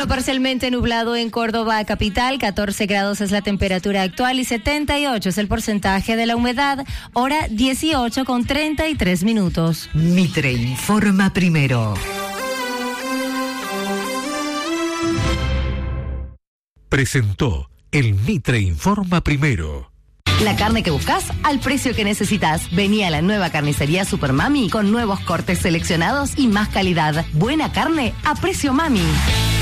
Cielo parcialmente nublado en Córdoba capital, 14 grados es la temperatura actual y 78 es el porcentaje de la humedad, hora 18:33. Mitre informa primero. Presentó el Mitre Informa Primero. La carne que buscas al precio que necesitas. Vení a la nueva carnicería Super Mami con nuevos cortes seleccionados y más calidad. Buena carne a precio Mami.